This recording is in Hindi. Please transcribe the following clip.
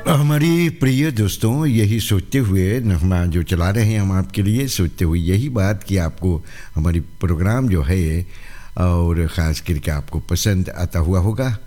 हमारी प्रिय दोस्तों, यही सोचते हुए नगमा जो चला रहे हैं हम आपके लिए, सोचते हुए यही बात कि आपको हमारी प्रोग्राम जो है और ख़ास करके आपको पसंद आता हुआ होगा।